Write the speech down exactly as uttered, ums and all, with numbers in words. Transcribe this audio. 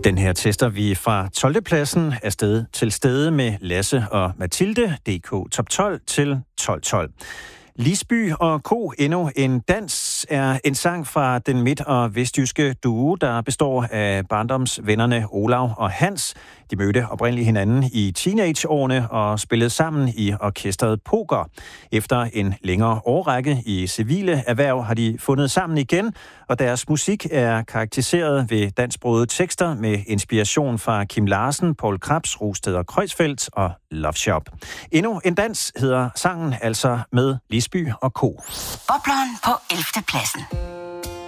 Den her tester vi fra tolvte pladsen afsted til stede med Lasse og Mathilde, D K Top tolv til tolv tolv. Lisby og Ko, endnu en dans, er en sang fra den midt- og vestjyske duo, der består af barndomsvennerne Olav og Hans. De mødte oprindeligt hinanden i teenageårene og spillede sammen i orkestret Poker. Efter en længere årrække i civile erhverv har de fundet sammen igen, og deres musik er karakteriseret ved dansksprogede tekster med inspiration fra Kim Larsen, Poul Krebs, Rosted og Kreuzfeldt og Love Shop. Endnu en dans hedder sangen altså med Lisby og Ko. Bobleren på ellevte pladsen.